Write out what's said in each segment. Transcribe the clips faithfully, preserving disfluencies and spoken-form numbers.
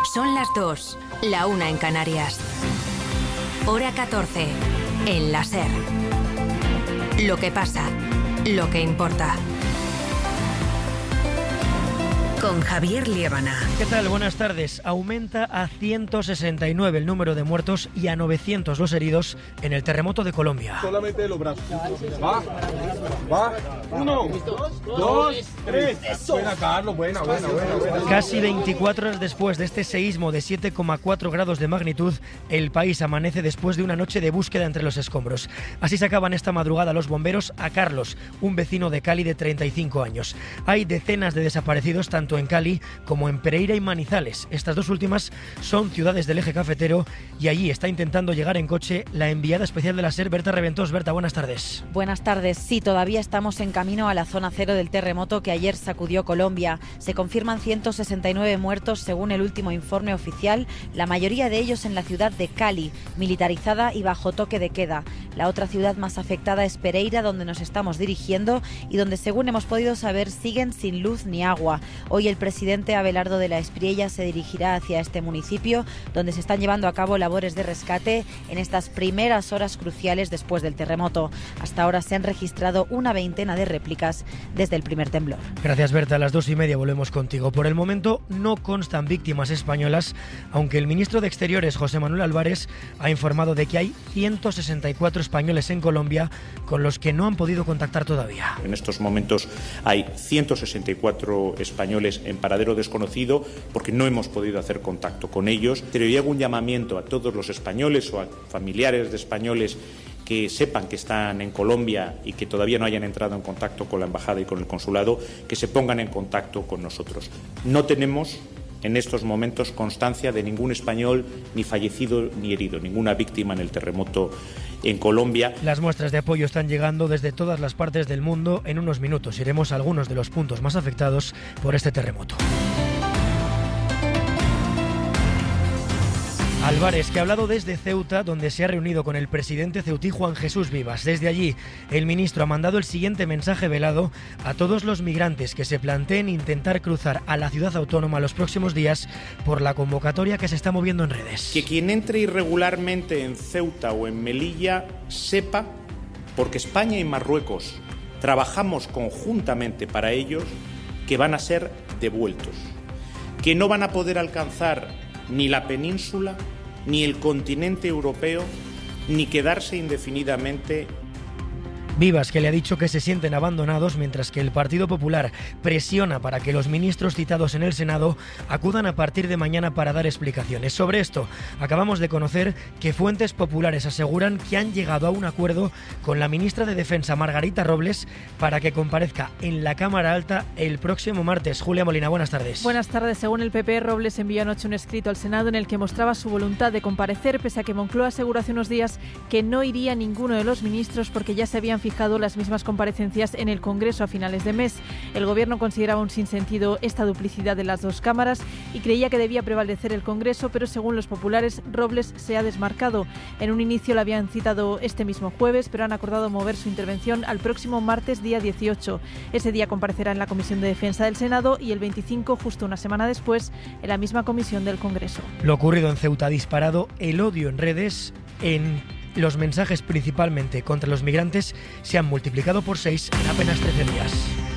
Son las dos, la una en Canarias. Hora catorce, en la SER. Lo que pasa, lo que importa. Con Javier Liébana. ¿Qué tal? Buenas tardes. Aumenta a ciento sesenta y nueve el número de muertos y a novecientos los heridos en el terremoto de Colombia. Solamente los brazos. Va, va. Uno, dos, tres. Buena, Carlos. Buena, buena, buena, buena. Casi veinticuatro horas después de este seísmo de siete coma cuatro grados de magnitud, el país amanece después de una noche de búsqueda entre los escombros. Así sacaban esta madrugada los bomberos a Carlos, un vecino de Cali de treinta y cinco años. Hay decenas de desaparecidos tanto en Cali como en Pereira y Manizales. Estas dos últimas son ciudades del eje cafetero y allí está intentando llegar en coche la enviada especial de la SER, Berta Reventós. Berta, buenas tardes. Buenas tardes. Sí, todavía estamos en camino a la zona cero del terremoto que ayer sacudió Colombia. Se confirman ciento sesenta y nueve muertos según el último informe oficial, la mayoría de ellos en la ciudad de Cali, militarizada y bajo toque de queda. La otra ciudad más afectada es Pereira, donde nos estamos dirigiendo y donde, según hemos podido saber, siguen sin luz ni agua. Hoy el presidente Abelardo de la Espriella se dirigirá hacia este municipio, donde se están llevando a cabo labores de rescate en estas primeras horas cruciales después del terremoto. Hasta ahora se han registrado una veintena de réplicas desde el primer temblor. Gracias, Berta. A las dos y media volvemos contigo. Por el momento no constan víctimas españolas, aunque el ministro de Exteriores, José Manuel Álvarez, ha informado de que hay ciento sesenta y cuatro españoles en Colombia con los que no han podido contactar todavía. En estos momentos hay ciento sesenta y cuatro españoles en paradero desconocido porque no hemos podido hacer contacto con ellos. Pero yo hago un llamamiento a todos los españoles o a familiares de españoles que sepan que están en Colombia y que todavía no hayan entrado en contacto con la embajada y con el consulado, que se pongan en contacto con nosotros. No tenemos en estos momentos constancia de ningún español ni fallecido ni herido, ninguna víctima en el terremoto en Colombia. Las muestras de apoyo están llegando desde todas las partes del mundo. En unos minutos iremos a algunos de los puntos más afectados por este terremoto. Álvarez, que ha hablado desde Ceuta, donde se ha reunido con el presidente ceutí Juan Jesús Vivas. Desde allí, el ministro ha mandado el siguiente mensaje velado a todos los migrantes que se planteen intentar cruzar a la ciudad autónoma los próximos días por la convocatoria que se está moviendo en redes. Que quien entre irregularmente en Ceuta o en Melilla sepa, porque España y Marruecos trabajamos conjuntamente para ellos, que van a ser devueltos, que no van a poder alcanzar ni la península, ni el continente europeo, ni quedarse indefinidamente. Vivas, que le ha dicho que se sienten abandonados, mientras que el Partido Popular presiona para que los ministros citados en el Senado acudan a partir de mañana para dar explicaciones. Sobre esto, acabamos de conocer que fuentes populares aseguran que han llegado a un acuerdo con la ministra de Defensa, Margarita Robles, para que comparezca en la Cámara Alta el próximo martes. Julia Molina, buenas tardes. Buenas tardes. Según el P P, Robles envió anoche un escrito al Senado en el que mostraba su voluntad de comparecer, pese a que Moncloa aseguró hace unos días que no iría ninguno de los ministros porque ya se habían fijado las mismas comparecencias en el Congreso a finales de mes. El Gobierno consideraba un sinsentido esta duplicidad de las dos cámaras y creía que debía prevalecer el Congreso, pero según los populares, Robles se ha desmarcado. En un inicio la habían citado este mismo jueves, pero han acordado mover su intervención al próximo martes, día dieciocho. Ese día comparecerá en la Comisión de Defensa del Senado y el veinticinco, justo una semana después, en la misma comisión del Congreso. Lo ocurrido en Ceuta ha disparado el odio en redes. En Los mensajes principalmente contra los migrantes se han multiplicado por seis en apenas trece días.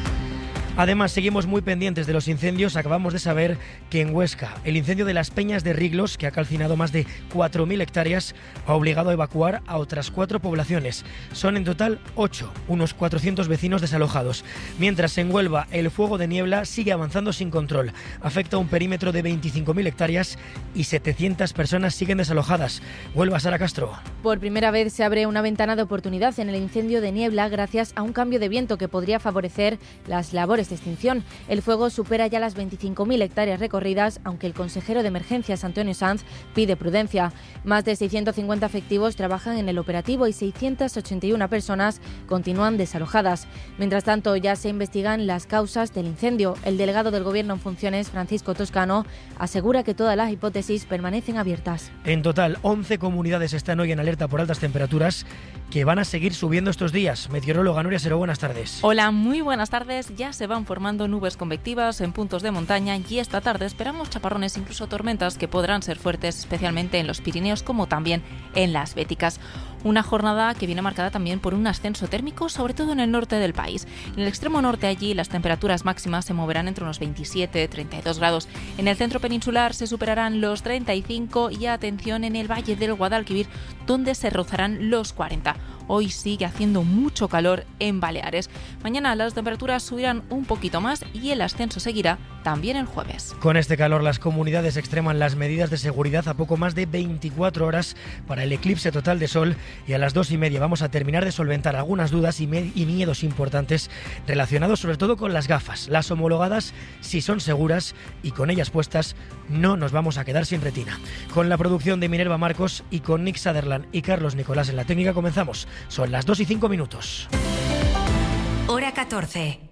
Además, seguimos muy pendientes de los incendios. Acabamos de saber que en Huesca el incendio de las Peñas de Riglos, que ha calcinado más de cuatro mil hectáreas, ha obligado a evacuar a otras cuatro poblaciones. Son en total ocho, unos cuatrocientos vecinos desalojados. Mientras en Huelva el fuego de niebla sigue avanzando sin control. Afecta a un perímetro de veinticinco mil hectáreas y setecientas personas siguen desalojadas. Huelva, Sara Castro. Por primera vez se abre una ventana de oportunidad en el incendio de niebla gracias a un cambio de viento que podría favorecer las labores de extinción. El fuego supera ya las veinticinco mil hectáreas recorridas, aunque el consejero de Emergencias, Antonio Sanz, pide prudencia. Más de seiscientos cincuenta efectivos trabajan en el operativo y seiscientas ochenta y una personas continúan desalojadas. Mientras tanto, ya se investigan las causas del incendio. El delegado del Gobierno en funciones, Francisco Toscano, asegura que todas las hipótesis permanecen abiertas. En total, once comunidades están hoy en alerta por altas temperaturas que van a seguir subiendo estos días. Meteoróloga Nuria Seró, buenas tardes. Hola, muy buenas tardes. Ya se van formando nubes convectivas en puntos de montaña y esta tarde esperamos chaparrones, incluso tormentas, que podrán ser fuertes, especialmente en los Pirineos como también en las Béticas. Una jornada que viene marcada también por un ascenso térmico, sobre todo en el norte del país. En el extremo norte, allí las temperaturas máximas se moverán entre unos veintisiete y treinta y dos grados. En el centro peninsular se superarán los treinta y cinco y atención en el valle del Guadalquivir, donde se rozarán los cuarenta. Hoy sigue haciendo mucho calor en Baleares. Mañana las temperaturas subirán un poquito más y el ascenso seguirá también el jueves. Con este calor, las comunidades extreman las medidas de seguridad a poco más de veinticuatro horas para el eclipse total de sol, y a las dos y media vamos a terminar de solventar algunas dudas y, med- y miedos importantes relacionados sobre todo con las gafas. Las homologadas sí son seguras y con ellas puestas no nos vamos a quedar sin retina. Con la producción de Minerva Marcos y con Nick Sutherland y Carlos Nicolás en la técnica comenzamos. Son las dos y cinco minutos. Hora catorce.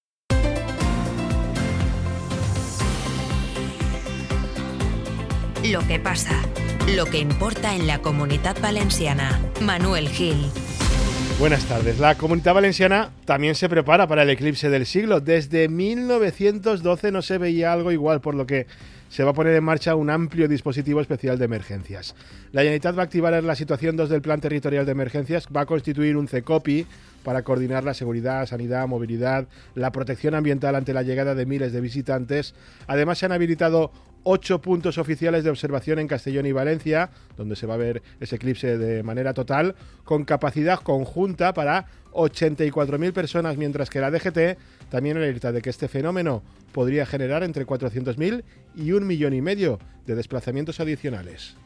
Lo que pasa, lo que importa en la Comunitat Valenciana. Manuel Gil. Buenas tardes. La Comunidad Valenciana también se prepara para el eclipse del siglo. Desde mil novecientos doce no se veía algo igual, por lo que se va a poner en marcha un amplio dispositivo especial de emergencias. La Generalitat va a activar la situación dos del Plan Territorial de Emergencias, va a constituir un CECOPI para coordinar la seguridad, sanidad, movilidad, la protección ambiental ante la llegada de miles de visitantes. Además, se han habilitado ocho puntos oficiales de observación en Castellón y Valencia, donde se va a ver ese eclipse de manera total, con capacidad conjunta para ochenta y cuatro mil personas, mientras que la D G T también alerta de que este fenómeno podría generar entre cuatrocientos mil y un millón y medio de desplazamientos adicionales.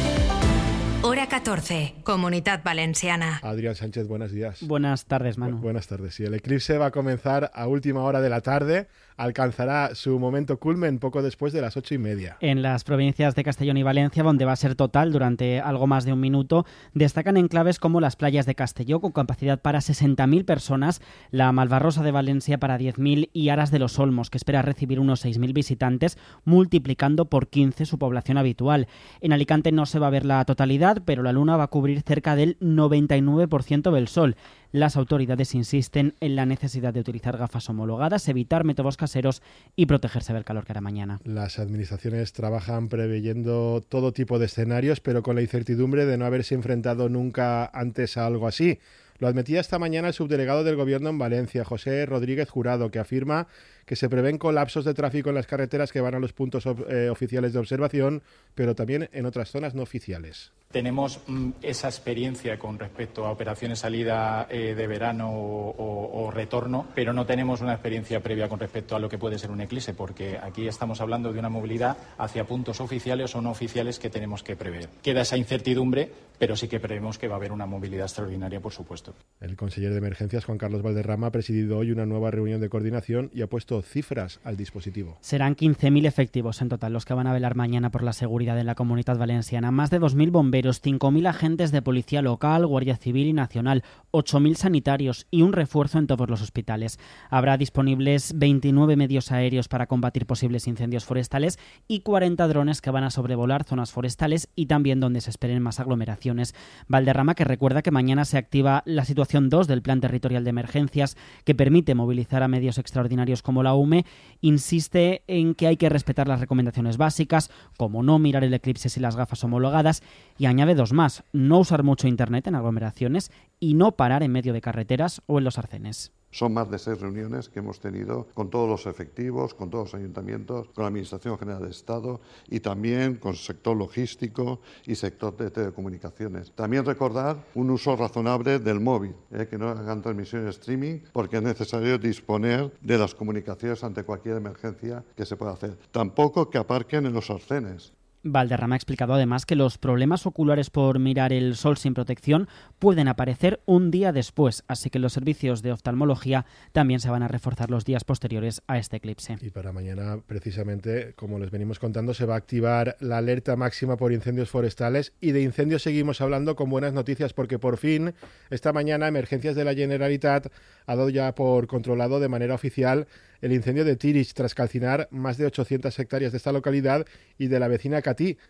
Hora catorce, Comunitat Valenciana. Adrián Sánchez, buenos días. Buenas tardes, Manu. Bu- buenas tardes. Sí, el eclipse va a comenzar a última hora de la tarde. Alcanzará su momento culmen poco después de las ocho y media. En las provincias de Castellón y Valencia, donde va a ser total durante algo más de un minuto, destacan enclaves como las playas de Castelló, con capacidad para sesenta mil personas, la Malvarrosa de Valencia para diez mil y Aras de los Olmos, que espera recibir unos seis mil visitantes, multiplicando por quince su población habitual. En Alicante no se va a ver la totalidad, pero la luna va a cubrir cerca del noventa y nueve por ciento del sol. Las autoridades insisten en la necesidad de utilizar gafas homologadas, evitar métodos caseros y protegerse del calor que hará mañana. Las administraciones trabajan preveyendo todo tipo de escenarios, pero con la incertidumbre de no haberse enfrentado nunca antes a algo así. Lo admitía esta mañana el subdelegado del Gobierno en Valencia, José Rodríguez Jurado, que afirma que se prevén colapsos de tráfico en las carreteras que van a los puntos eh, oficiales de observación, pero también en otras zonas no oficiales. Tenemos mm, esa experiencia con respecto a operaciones salida eh, de verano o, o, o retorno, pero no tenemos una experiencia previa con respecto a lo que puede ser un eclipse, porque aquí estamos hablando de una movilidad hacia puntos oficiales o no oficiales que tenemos que prever. Queda esa incertidumbre, pero sí que prevemos que va a haber una movilidad extraordinaria, por supuesto. El consejero de Emergencias, Juan Carlos Valderrama, ha presidido hoy una nueva reunión de coordinación y ha puesto cifras al dispositivo. Serán quince mil efectivos en total los que van a velar mañana por la seguridad en la Comunidad Valenciana. Más de dos mil bomberos, cinco mil agentes de policía local, Guardia Civil y Nacional, ocho mil sanitarios y un refuerzo en todos los hospitales. Habrá disponibles veintinueve medios aéreos para combatir posibles incendios forestales y cuarenta drones que van a sobrevolar zonas forestales y también donde se esperen más aglomeraciones. Valderrama, que recuerda que mañana se activa la situación dos del Plan Territorial de Emergencias, que permite movilizar a medios extraordinarios como la U M E, insiste en que hay que respetar las recomendaciones básicas, como no mirar el eclipse sin las gafas homologadas, y añade dos más: no usar mucho internet en aglomeraciones y no parar en medio de carreteras o en los arcenes. Son más de seis reuniones que hemos tenido con todos los efectivos, con todos los ayuntamientos, con la Administración General del Estado y también con el sector logístico y sector de telecomunicaciones. También recordar un uso razonable del móvil, eh, que no hagan transmisiones streaming, porque es necesario disponer de las comunicaciones ante cualquier emergencia que se pueda hacer. Tampoco que aparquen en los arcenes. Valderrama ha explicado además que los problemas oculares por mirar el sol sin protección pueden aparecer un día después, así que los servicios de oftalmología también se van a reforzar los días posteriores a este eclipse. Y para mañana, precisamente, como les venimos contando, se va a activar la alerta máxima por incendios forestales, y de incendios seguimos hablando con buenas noticias, porque por fin esta mañana Emergencias de la Generalitat ha dado ya por controlado de manera oficial el incendio de Tirich, tras calcinar más de ochocientas hectáreas de esta localidad y de la vecina Catí.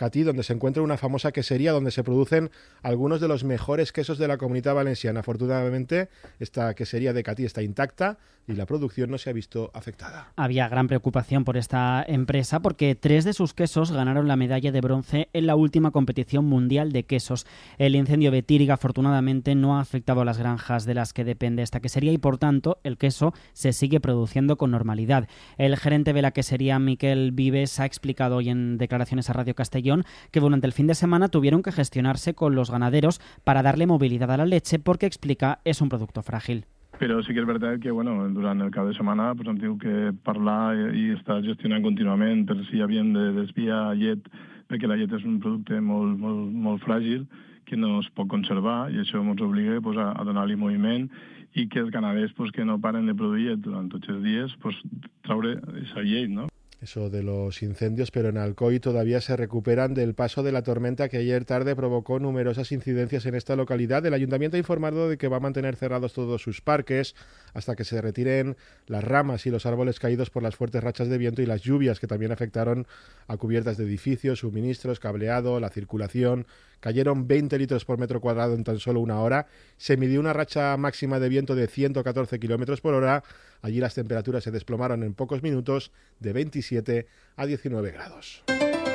Catí, donde se encuentra una famosa quesería donde se producen algunos de los mejores quesos de la Comunitat Valenciana. Afortunadamente, esta quesería de Catí está intacta y la producción no se ha visto afectada. Había gran preocupación por esta empresa porque tres de sus quesos ganaron la medalla de bronce en la última competición mundial de quesos. El incendio de Tíriga, afortunadamente, no ha afectado a las granjas de las que depende esta quesería y, por tanto, el queso se sigue produciendo con normalidad. El gerente de la quesería, Miquel Vives, ha explicado hoy en declaraciones a Radio Castellón que durante el fin de semana tuvieron que gestionarse con los ganaderos para darle movilidad a la leche porque, explica, es un producto frágil. Però sí que és veritat que bueno, durant el cap de setmana pues, hem tingut que parlar i estar gestionant contínuament per si havíem de desviar llet, perquè la llet és un producte molt, molt, molt fràgil que no es pot conservar i això ens obliga pues, a, a donar-li moviment i que els ganaders pues, que no paren de produir llet durant tots els dies pues, traure aquesta llet, no? Eso de los incendios, pero en Alcoy todavía se recuperan del paso de la tormenta que ayer tarde provocó numerosas incidencias en esta localidad. El ayuntamiento ha informado de que va a mantener cerrados todos sus parques hasta que se retiren las ramas y los árboles caídos por las fuertes rachas de viento y las lluvias que también afectaron a cubiertas de edificios, suministros, cableado, la circulación. Cayeron veinte litros por metro cuadrado en tan solo una hora. Se midió una racha máxima de viento de ciento catorce kilómetros por hora. Allí las temperaturas se desplomaron en pocos minutos de veintisiete a diecinueve grados.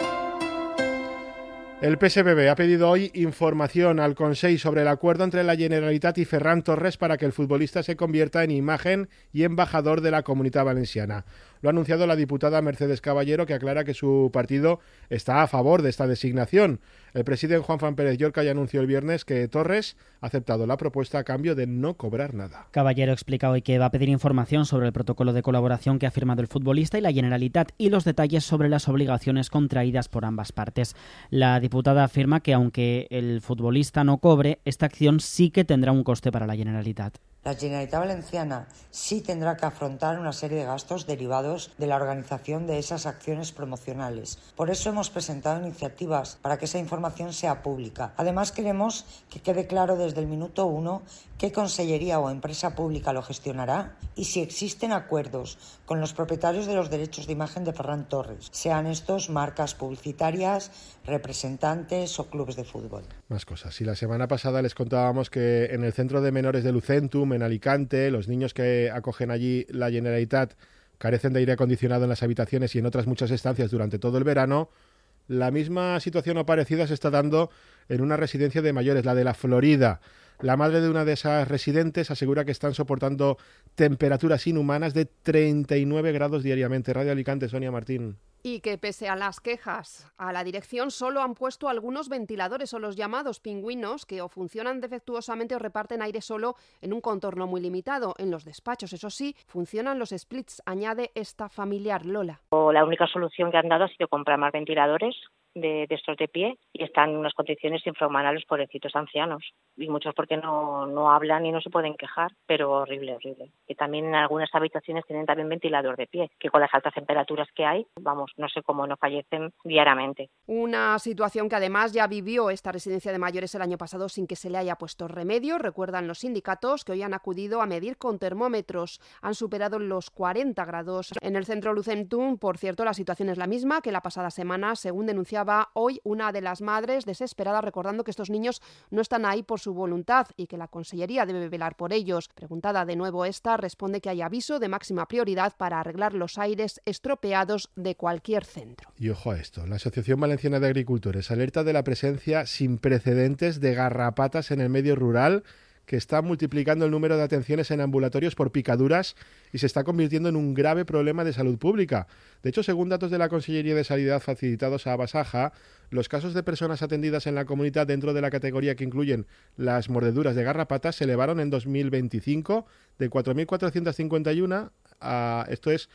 El P S B B ha pedido hoy información al Consell sobre el acuerdo entre la Generalitat y Ferran Torres para que el futbolista se convierta en imagen y embajador de la Comunitat Valenciana. Lo ha anunciado la diputada Mercedes Caballero, que aclara que su partido está a favor de esta designación. El presidente Juan Fran Pérez Llorca ya anunció el viernes que Torres ha aceptado la propuesta a cambio de no cobrar nada. Caballero explica hoy que va a pedir información sobre el protocolo de colaboración que ha firmado el futbolista y la Generalitat y los detalles sobre las obligaciones contraídas por ambas partes. La diputada afirma que aunque el futbolista no cobre, esta acción sí que tendrá un coste para la Generalitat. La Generalitat Valenciana sí tendrá que afrontar una serie de gastos derivados de la organización de esas acciones promocionales. Por eso hemos presentado iniciativas para que esa información sea pública. Además, queremos que quede claro desde el minuto uno qué consellería o empresa pública lo gestionará y si existen acuerdos con los propietarios de los derechos de imagen de Ferran Torres, sean estos marcas publicitarias, representantes o clubes de fútbol. Más cosas. Y la semana pasada les contábamos que en el centro de menores de Lucentum, en Alicante, los niños que acogen allí la Generalitat carecen de aire acondicionado en las habitaciones y en otras muchas estancias durante todo el verano. La misma situación o parecida se está dando en una residencia de mayores, la de la Florida. La madre de una de esas residentes asegura que están soportando temperaturas inhumanas de treinta y nueve grados diariamente. Radio Alicante, Sonia Martín. Y que pese a las quejas a la dirección solo han puesto algunos ventiladores o los llamados pingüinos que o funcionan defectuosamente o reparten aire solo en un contorno muy limitado. En los despachos, eso sí, funcionan los splits, añade esta familiar Lola. La única solución que han dado ha sido comprar más ventiladores de, de estos de pie y están en unas condiciones infrahumanas los pobrecitos ancianos. Y muchos porque no, no hablan y no se pueden quejar, pero horrible, horrible. Y también en algunas habitaciones tienen también ventilador de pie, que con las altas temperaturas que hay, vamos, no sé cómo no fallecen diariamente. Una situación que además ya vivió esta residencia de mayores el año pasado sin que se le haya puesto remedio. Recuerdan los sindicatos que hoy han acudido a medir con termómetros. Han superado los cuarenta grados. En el centro Lucentum, por cierto, la situación es la misma que la pasada semana, según denunciaba hoy una de las madres, desesperada, recordando que estos niños no están ahí por su voluntad y que la Consellería debe velar por ellos. Preguntada de nuevo esta, responde que hay aviso de máxima prioridad para arreglar los aires estropeados de cualquier centro. Y ojo a esto, la Asociación Valenciana de Agricultores alerta de la presencia sin precedentes de garrapatas en el medio rural, que está multiplicando el número de atenciones en ambulatorios por picaduras y se está convirtiendo en un grave problema de salud pública. De hecho, según datos de la Consellería de Sanidad facilitados a Basaja, los casos de personas atendidas en la comunidad dentro de la categoría que incluyen las mordeduras de garrapatas se elevaron en dos mil veinticinco de cuatro mil cuatrocientos cincuenta y uno a, esto es,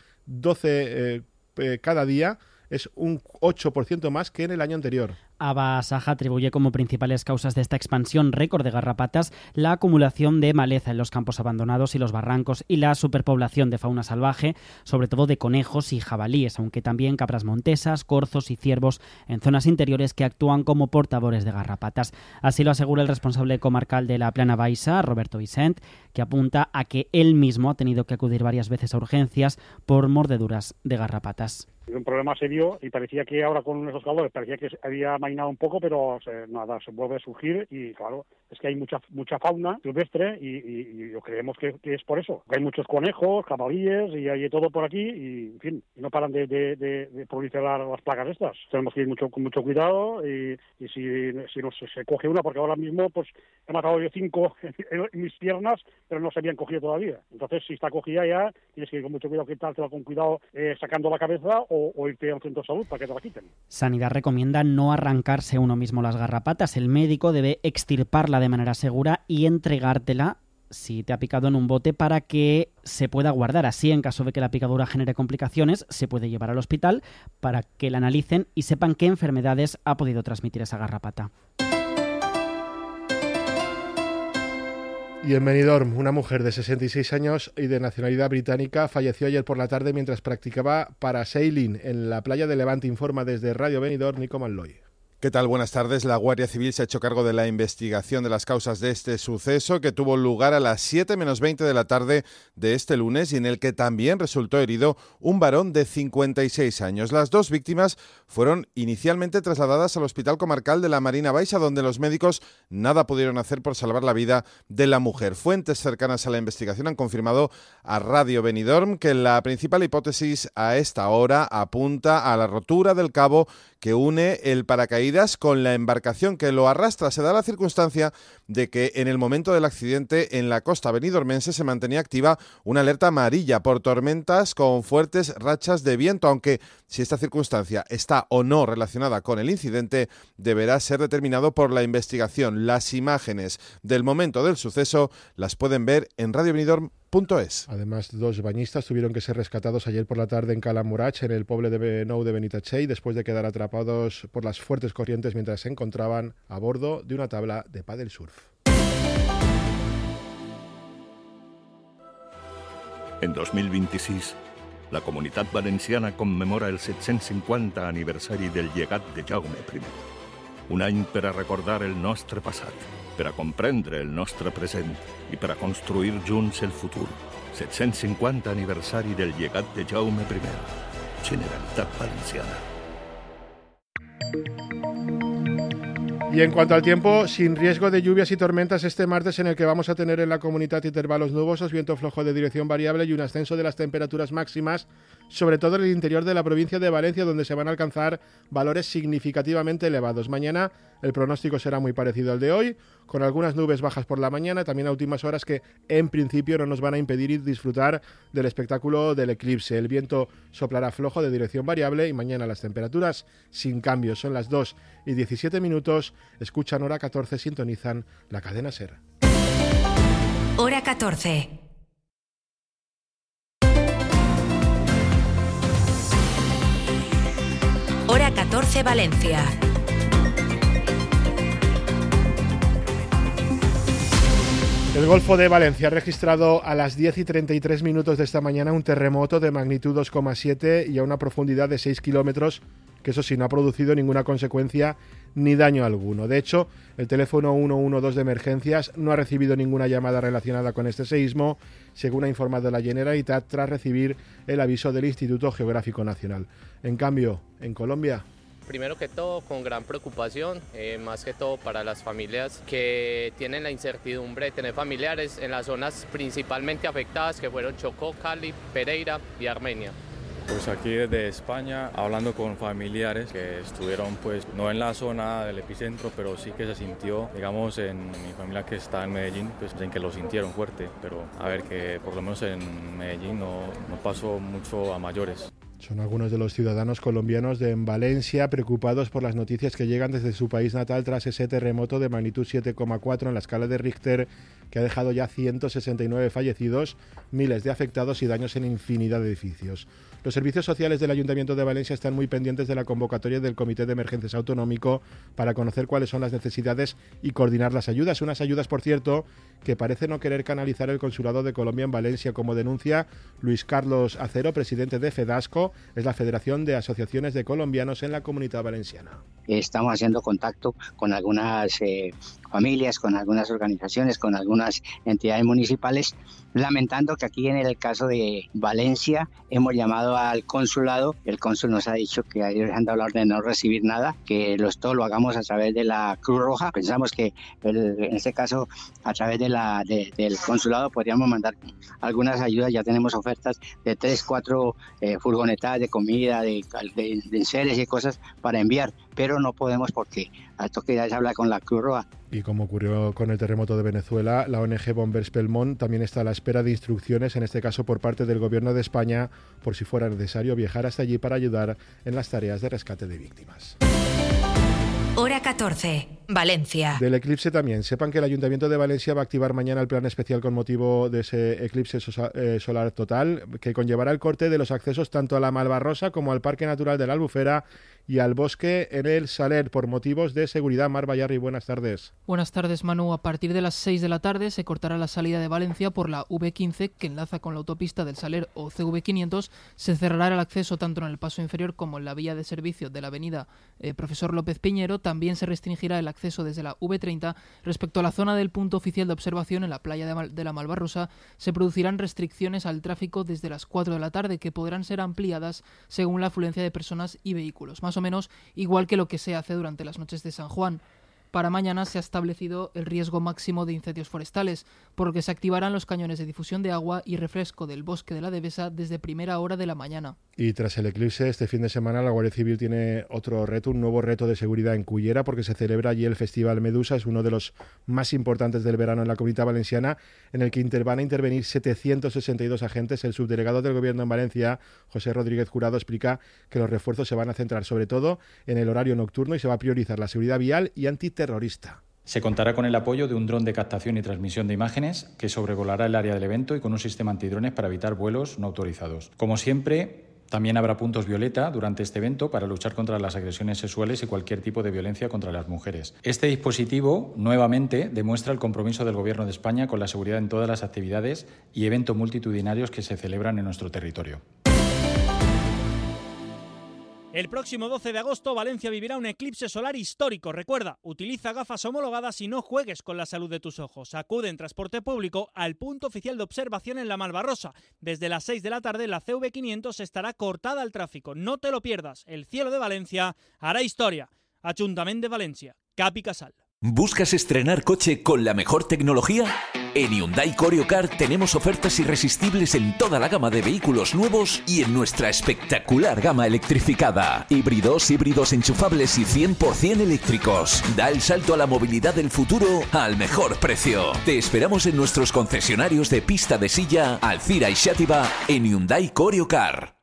doce eh, eh, cada día, es un ocho por ciento más que en el año anterior. Basaja atribuye como principales causas de esta expansión récord de garrapatas la acumulación de maleza en los campos abandonados y los barrancos y la superpoblación de fauna salvaje, sobre todo de conejos y jabalíes, aunque también cabras montesas, corzos y ciervos en zonas interiores que actúan como portadores de garrapatas. Así lo asegura el responsable comarcal de la Plana Baixa, Roberto Vicent, que apunta a que él mismo ha tenido que acudir varias veces a urgencias por mordeduras de garrapatas. un problema serio y parecía que ahora con esos calores parecía que había amainado un poco, pero se, nada, se vuelve a surgir y claro, es que hay mucha mucha fauna silvestre y, y, y creemos que, que es por eso. Hay muchos conejos, jabalíes y hay de todo por aquí y, en fin, no paran de, de, de, de proliferar las plagas estas. Tenemos que ir mucho, con mucho cuidado y, y si, si no se, se coge una, porque ahora mismo pues he matado yo cinco en, en mis piernas, pero no se habían cogido todavía. Entonces, si está cogida ya, tienes que ir con mucho cuidado, quitártela con cuidado eh, sacando la cabeza o, o irte a un centro de salud para que te la quiten. Sanidad recomienda no arrancarse uno mismo las garrapatas. El médico debe extirparla de manera segura y entregártela si te ha picado en un bote para que se pueda guardar. Así, en caso de que la picadura genere complicaciones, se puede llevar al hospital para que la analicen y sepan qué enfermedades ha podido transmitir esa garrapata. Y en Benidorm, una mujer de sesenta y seis años y de nacionalidad británica falleció ayer por la tarde mientras practicaba parasailing en la playa de Levante. Informa desde Radio Benidorm Nico Manloy. ¿Qué tal? Buenas tardes. La Guardia Civil se ha hecho cargo de la investigación de las causas de este suceso que tuvo lugar a las siete menos veinte de la tarde de este lunes y en el que también resultó herido un varón de cincuenta y seis años. Las dos víctimas fueron inicialmente trasladadas al Hospital Comarcal de la Marina Baixa, donde los médicos nada pudieron hacer por salvar la vida de la mujer. Fuentes cercanas a la investigación han confirmado a Radio Benidorm que la principal hipótesis a esta hora apunta a la rotura del cabo que une el paracaídas con la embarcación que lo arrastra. Se da la circunstancia de que en el momento del accidente en la costa benidormense se mantenía activa una alerta amarilla por tormentas con fuertes rachas de viento, aunque si esta circunstancia está o no relacionada con el incidente deberá ser determinado por la investigación. Las imágenes del momento del suceso las pueden ver en radio benidorm punto es. Además, dos bañistas tuvieron que ser rescatados ayer por la tarde en Cala Morach, en el pueblo de Benou de Benitatxell, después de quedar atrapados por las fuertes corrientes mientras se encontraban a bordo de una tabla de paddle surf. En dos mil vint-i-sis, la Comunitat Valenciana commemora el set-cents cinquanta aniversari del llegat de Jaume primer. Un any per a recordar el nostre passat, per a comprendre el nostre present i per a construir junts el futur. set-cents cinquanta aniversari del llegat de Jaume primer. Generalitat Valenciana. Y en cuanto al tiempo, sin riesgo de lluvias y tormentas este martes, en el que vamos a tener en la comunidad intervalos nubosos, viento flojo de dirección variable y un ascenso de las temperaturas máximas, sobre todo en el interior de la provincia de Valencia, donde se van a alcanzar valores significativamente elevados. Mañana el pronóstico será muy parecido al de hoy, con algunas nubes bajas por la mañana, también a últimas horas que en principio no nos van a impedir disfrutar del espectáculo del eclipse. El viento soplará flojo de dirección variable y mañana las temperaturas sin cambios. Son las dos y diecisiete minutos. Escuchan Hora catorce, sintonizan la cadena SER. Hora catorce. Hora catorce Valencia. El Golfo de Valencia ha registrado a las diez y treinta y tres minutos de esta mañana un terremoto de magnitud dos coma siete y a una profundidad de seis kilómetros, que eso sí, no ha producido ninguna consecuencia ni daño alguno. De hecho, el teléfono uno uno dos de emergencias no ha recibido ninguna llamada relacionada con este seísmo, según ha informado la Generalitat tras recibir el aviso del Instituto Geográfico Nacional. En cambio, en Colombia... Primero que todo, con gran preocupación, eh, más que todo para las familias que tienen la incertidumbre de tener familiares en las zonas principalmente afectadas, que fueron Chocó, Cali, Pereira y Armenia. Pues aquí desde España, hablando con familiares que estuvieron pues no en la zona del epicentro, pero sí que se sintió, digamos, en mi familia que está en Medellín, pues en que lo sintieron fuerte, pero a ver, que por lo menos en Medellín no, no pasó mucho a mayores. Son algunos de los ciudadanos colombianos de en Valencia preocupados por las noticias que llegan desde su país natal tras ese terremoto de magnitud siete coma cuatro en la escala de Richter, que ha dejado ya ciento sesenta y nueve fallecidos, miles de afectados y daños en infinidad de edificios. Los servicios sociales del Ayuntamiento de Valencia están muy pendientes de la convocatoria del Comité de Emergencias Autonómico para conocer cuáles son las necesidades y coordinar las ayudas. Unas ayudas, por cierto, que parece no querer canalizar el Consulado de Colombia en Valencia, como denuncia Luis Carlos Acero, presidente de FEDASCO, es la Federación de Asociaciones de Colombianos en la Comunidad Valenciana. Estamos haciendo contacto con algunas eh, familias, con algunas organizaciones, con algunas entidades municipales, lamentando que aquí en el caso de Valencia hemos llamado al consulado, el cónsul nos ha dicho que ellos han dado la orden de no recibir nada, que los, todo lo hagamos a través de la Cruz Roja. Pensamos que el, en este caso a través de la, de, del consulado podríamos mandar algunas ayudas, ya tenemos ofertas de tres, cuatro eh, furgonetas de comida, de, de, de enseres y cosas para enviar, pero no podemos porque al toque ya se habla con la Cruz Roja. Y como ocurrió con el terremoto de Venezuela, la O N G Bombers Belmont también está a la espera de instrucciones, en este caso por parte del Gobierno de España, por si fuera necesario viajar hasta allí para ayudar en las tareas de rescate de víctimas. Hora catorce, Valencia. Del eclipse también. Sepan que el Ayuntamiento de Valencia va a activar mañana el plan especial con motivo de ese eclipse solar total, que conllevará el corte de los accesos tanto a la Malvarrosa como al Parque Natural de la Albufera y al bosque en el Saler por motivos de seguridad. Mar Bayarri, buenas tardes. Buenas tardes, Manu. A partir de las seis de la tarde se cortará la salida de Valencia por la V quince, que enlaza con la autopista del Saler o C V quinientos. Se cerrará el acceso tanto en el paso inferior como en la vía de servicio de la avenida eh, Profesor López Piñero. También se restringirá el acceso desde la V treinta. Respecto a la zona del punto oficial de observación en la playa de, Mal- de la Malvarrosa, se producirán restricciones al tráfico desde las cuatro de la tarde, que podrán ser ampliadas según la afluencia de personas y vehículos. Más o menos igual que lo que se hace durante las noches de San Juan. Para mañana se ha establecido el riesgo máximo de incendios forestales, por lo que se activarán los cañones de difusión de agua y refresco del bosque de la Devesa desde primera hora de la mañana. Y tras el eclipse, este fin de semana la Guardia Civil tiene otro reto, un nuevo reto de seguridad en Cullera, porque se celebra allí el Festival Medusa, es uno de los más importantes del verano en la Comunidad Valenciana, en el que inter- van a intervenir setecientos sesenta y dos agentes. El subdelegado del Gobierno en Valencia, José Rodríguez Jurado, explica que los refuerzos se van a centrar sobre todo en el horario nocturno y se va a priorizar la seguridad vial y antiterrorista. Se contará con el apoyo de un dron de captación y transmisión de imágenes que sobrevolará el área del evento y con un sistema antidrones para evitar vuelos no autorizados. Como siempre, también habrá puntos violeta durante este evento para luchar contra las agresiones sexuales y cualquier tipo de violencia contra las mujeres. Este dispositivo, nuevamente, demuestra el compromiso del Gobierno de España con la seguridad en todas las actividades y eventos multitudinarios que se celebran en nuestro territorio. El próximo doce de agosto Valencia vivirá un eclipse solar histórico. Recuerda, utiliza gafas homologadas y no juegues con la salud de tus ojos. Acude en transporte público al punto oficial de observación en la Malvarrosa. Desde las seis de la tarde la C V quinientos estará cortada al tráfico. No te lo pierdas. El cielo de Valencia hará historia. Ayuntamiento de Valencia. Capi Casal. ¿Buscas estrenar coche con la mejor tecnología? En Hyundai Corio Car tenemos ofertas irresistibles en toda la gama de vehículos nuevos y en nuestra espectacular gama electrificada. Híbridos, híbridos enchufables y cien por ciento eléctricos. Da el salto a la movilidad del futuro al mejor precio. Te esperamos en nuestros concesionarios de Pista de Silla, Alcira y Xàtiva en Hyundai Corio Car.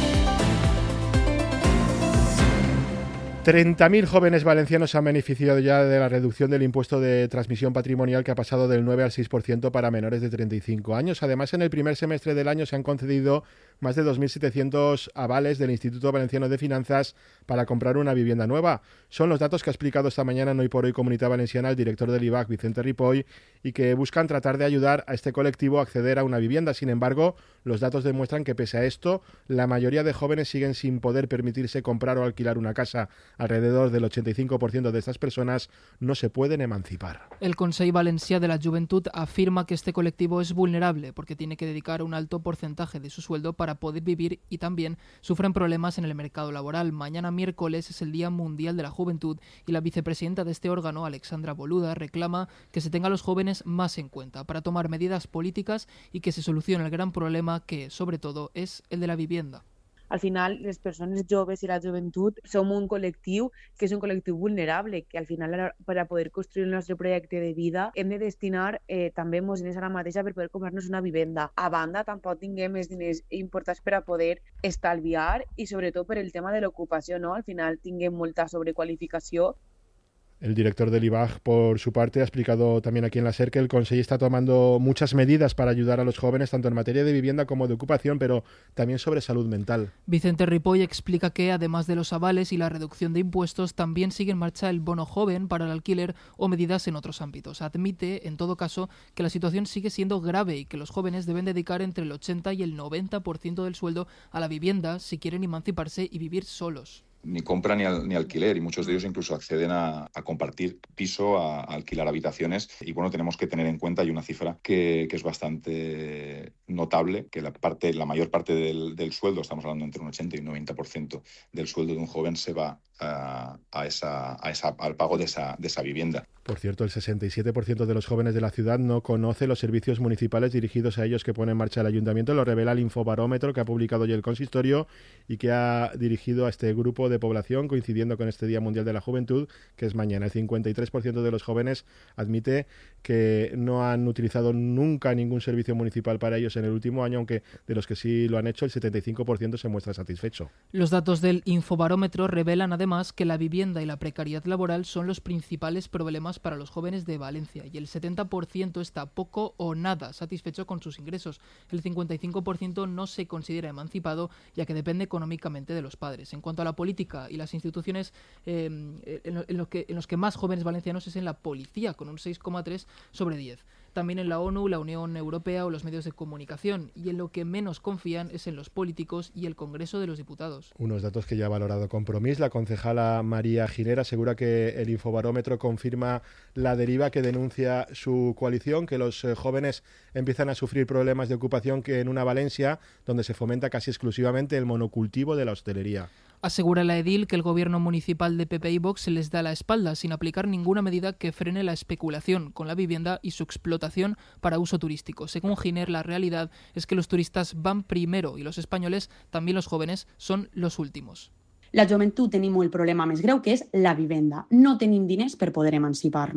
treinta mil jóvenes valencianos se han beneficiado ya de la reducción del impuesto de transmisión patrimonial, que ha pasado del nueve al seis por ciento para menores de treinta y cinco años. Además, en el primer semestre del año se han concedido más de dos mil setecientos avales del Instituto Valenciano de Finanzas para comprar una vivienda nueva. Son los datos que ha explicado esta mañana en Hoy por Hoy Comunidad Valenciana el director del I B A C, Vicente Ripoll, y que buscan tratar de ayudar a este colectivo a acceder a una vivienda. Sin embargo, los datos demuestran que pese a esto, la mayoría de jóvenes siguen sin poder permitirse comprar o alquilar una casa. Alrededor del ochenta y cinco por ciento de estas personas no se pueden emancipar. El Consell Valencià de la Juventud afirma que este colectivo es vulnerable porque tiene que dedicar un alto porcentaje de su sueldo para poder vivir y también sufren problemas en el mercado laboral. Mañana miércoles es el Día Mundial de la Juventud y la vicepresidenta de este órgano, Alexandra Boluda, reclama que se tenga a los jóvenes más en cuenta para tomar medidas políticas y que se solucione el gran problema que, sobre todo, es el de la vivienda. Al final, les persones joves i la joventut som un col·lectiu que és un col·lectiu vulnerable, que al final, per a poder construir el nostre projecte de vida, hem de destinar eh, també molts diners ara mateixa per poder comprar-nos una vivenda. A banda, tampoc tinguem els diners importants per a poder estalviar i sobretot per el tema de l'ocupació, no? Al final tinguem molta sobrequalificació. El director del I B A C, por su parte, ha explicado también aquí en la SER que el Consejo está tomando muchas medidas para ayudar a los jóvenes, tanto en materia de vivienda como de ocupación, pero también sobre salud mental. Vicente Ripoll explica que, además de los avales y la reducción de impuestos, también sigue en marcha el bono joven para el alquiler o medidas en otros ámbitos. Admite, en todo caso, que la situación sigue siendo grave y que los jóvenes deben dedicar entre el ochenta y el noventa por ciento del sueldo a la vivienda si quieren emanciparse y vivir solos. ni compra ni, al, ni alquiler, y muchos de ellos incluso acceden a, a compartir piso, a, a alquilar habitaciones. Y bueno, tenemos que tener en cuenta, hay una cifra que, que es bastante notable, que la parte, la mayor parte del, del sueldo, estamos hablando entre un ochenta y un noventa por ciento del sueldo de un joven se va a, a esa, a esa, al pago de esa, de esa vivienda. Por cierto, el sesenta y siete por ciento de los jóvenes de la ciudad no conoce los servicios municipales dirigidos a ellos que pone en marcha el ayuntamiento. Lo revela el Infobarómetro que ha publicado hoy el Consistorio y que ha dirigido a este grupo de población coincidiendo con este Día Mundial de la Juventud, que es mañana. El cincuenta y tres por ciento de los jóvenes admite que no han utilizado nunca ningún servicio municipal para ellos en el último año, aunque de los que sí lo han hecho, el setenta y cinco por ciento se muestra satisfecho. Los datos del Infobarómetro revelan además que la vivienda y la precariedad laboral son los principales problemas para los jóvenes de Valencia, y el setenta por ciento está poco o nada satisfecho con sus ingresos. El cincuenta y cinco por ciento no se considera emancipado, ya que depende económicamente de los padres. En cuanto a la política y las instituciones, eh, en, en, lo que, en los que más jóvenes valencianos es en la policía, con un seis coma tres sobre diez. También en la ONU, la Unión Europea o los medios de comunicación, y en lo que menos confían es en los políticos y el Congreso de los Diputados. Unos datos que ya ha valorado Compromís. La concejala María Ginera asegura que el Infobarómetro confirma la deriva que denuncia su coalición, que los eh, jóvenes empiezan a sufrir problemas de ocupación que en una Valencia donde se fomenta casi exclusivamente el monocultivo de la hostelería. Asegura la edil que el gobierno municipal de P P y Vox se les da la espalda sin aplicar ninguna medida que frene la especulación con la vivienda y su explotación para uso turístico. Según Giner, la realidad es que los turistas van primero y los españoles, también los jóvenes, son los últimos. La joventut tenim el problema més greu, que és la vivenda. No tenim diners per poder emancipar-nos.